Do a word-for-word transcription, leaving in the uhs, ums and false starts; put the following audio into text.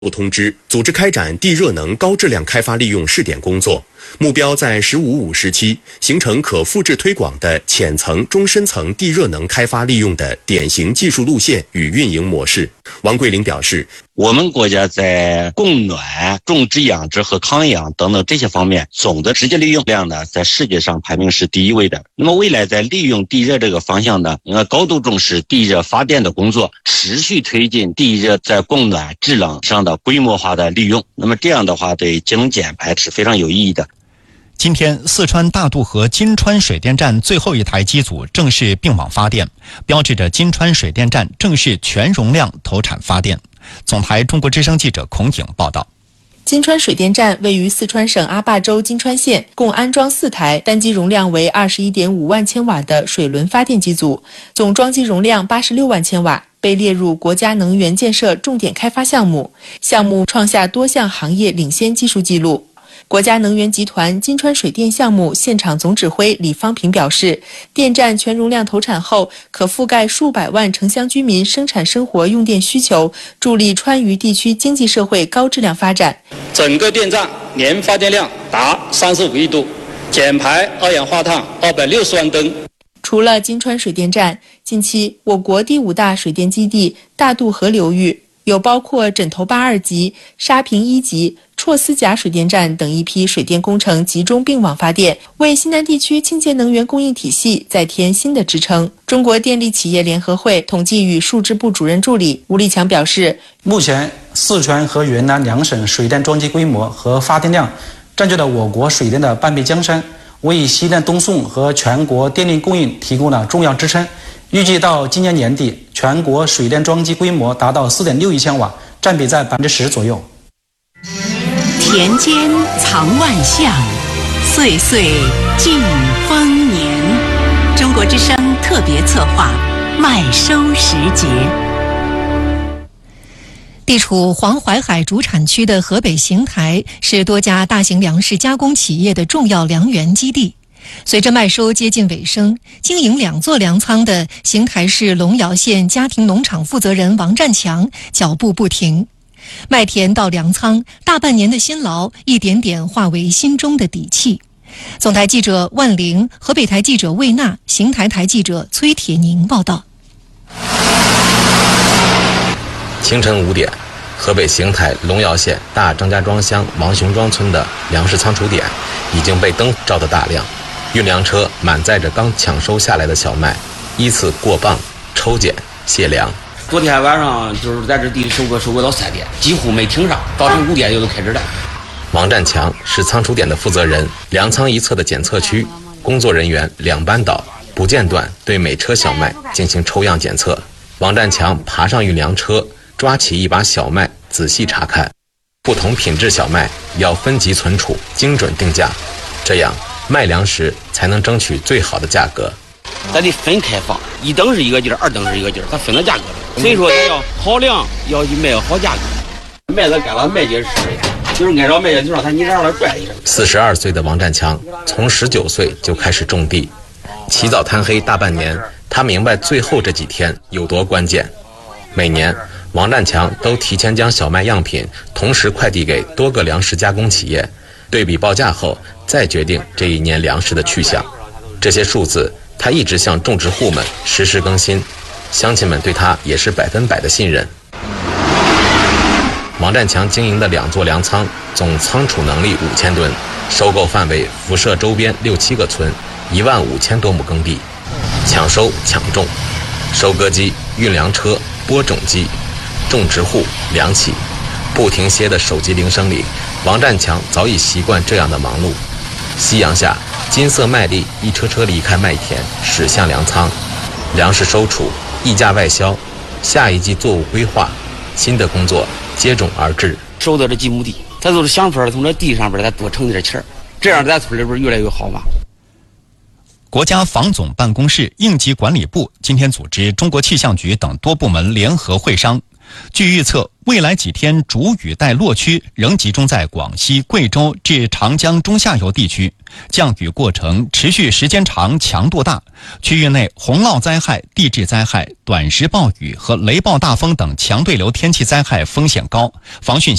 通知，组织开展地热能高质量开发利用试点工作，目标在“十五五”时期形成可复制推广的浅层、中深层地热能开发利用的典型技术路线与运营模式。王桂林表示， 我们国家在供暖、种植养殖和抗氧等等这些方面，总的直接利用量呢，在世界上排名是第一位的。那么未来在利用地热这个方向呢，应该高度重视地热发电的工作，持续推进地热在供暖、制冷上的规模化的利用。那么这样的话，对节能减排是非常有意义的。 今天，四川大渡河金川水电站最后一台机组正式并网发电，标志着金川水电站正式全容量投产发电。总台中国之声记者孔颖报道。 金川水电站位于四川省阿坝州金川县，共安装四台单机容量为 二十一点五万千瓦的水轮发电机组，总装机容量八十六万千瓦，被列入国家能源建设重点开发项目，项目创下多项行业领先技术记录。国家能源集团金川水电项目现场总指挥李方平表示，电站全容量投产后，可覆盖数百万城乡居民生产生活用电需求，助力川渝地区经济社会高质量发展。 整个电站年发电量达三十五亿度，减排二氧化碳二百六十万吨。 除了金川水电站，近期我国第五大水电基地大渡河流域有包括枕头坝二级、沙坪一级、绰斯甲水电站等一批水电工程集中并网发电，为西南地区清洁能源供应体系再添新的支撑。中国电力企业联合会统计与数支部主任助理吴立强表示， 目前四川和云南两省水电装机规模和发电量占据了我国水电的半壁江山，为西南东送和全国电力供应提供了重要支撑。预计到今年年底，全国水电装机规模达到 四点六亿千瓦，占比在百分之十左右。 田间藏万象，岁岁尽丰年。中国之声特别策划麦收时节。 地处黄淮海主产区的河北邢台是多家大型粮食加工企业的重要粮源基地。随着麦收接近尾声，经营两座粮仓的邢台市龙窑县家庭农场负责人王占强脚步不停。麦田到粮仓，大半年的辛劳一点点化为心中的底气。总台记者万玲，河北台记者魏娜，邢台台记者崔铁宁报道。 清晨五点，河北邢台龙窑县大张家庄乡王雄庄村的粮食仓储点已经被灯照得大亮，运粮车满载着刚抢收下来的小麦，依次过磅、抽检、卸粮。 昨天晚上就是在这地收割，收割到三点，几乎没停上，早晨五点就都开始了。 王占强是仓储点的负责人，粮仓一侧的检测区，工作人员两班倒，不间断对每车小麦进行抽样检测。王占强爬上运粮车，抓起一把小麦仔细查看，不同品质小麦要分级存储，精准定价，这样卖粮食才能争取最好的价格。 咱得分开放，一等是一个劲儿，二等是一个劲儿，它分了价格了。所以说咱要好量，要去卖好价格。麦子干了麦秸吃，就是按照麦秸就让它你让它拽一声。 四十二岁的王占强从十九岁就开始种地，起早贪黑大半年，他明白最后这几天有多关键。每年王占强都提前将小麦样品同时快递给多个粮食加工企业，对比报价后再决定这一年粮食的去向。这些数字他一直向种植户们实时更新，乡亲们对他也是百分百的信任。王占强经营的两座粮仓总仓储能力五千吨，收购范围辐射周边六七个村，一万五千多亩耕地。抢收抢种，收割机、运粮车、播种机、种植户、粮企，不停歇的手机铃声里，王占强早已习惯这样的忙碌。夕阳下，金色麦粒一车车离开麦田，驶向粮仓，粮食收储、溢价外销，下一季作物规划，新的工作接踵而至。 收到这几亩地，咱都是想法从这地上边再多挣点钱，这样咱村里边越来越好嘛。 国家防总办公室、应急管理部今天组织中国气象局等多部门联合会商。据预测，未来几天主雨带落区仍集中在广西、贵州至长江中下游地区，降雨过程持续时间长、强度大，区域内洪涝灾害、地质灾害、短时暴雨和雷暴大风等强对流天气灾害风险高，防汛